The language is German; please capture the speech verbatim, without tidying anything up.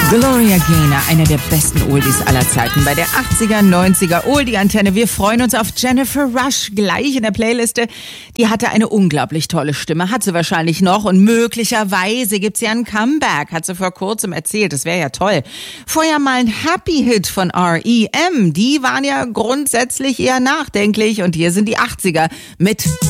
Gloria Gaynor, einer der besten Oldies aller Zeiten bei der achtziger, neunziger Oldie-Antenne. Wir freuen uns auf Jennifer Rush gleich in der Playliste. Die hatte eine unglaublich tolle Stimme, hat sie wahrscheinlich noch und möglicherweise gibt's ja ein Comeback, hat sie vor kurzem erzählt, das wäre ja toll. Vorher mal ein Happy-Hit von R E M, die waren ja grundsätzlich eher nachdenklich und hier sind die achtziger mit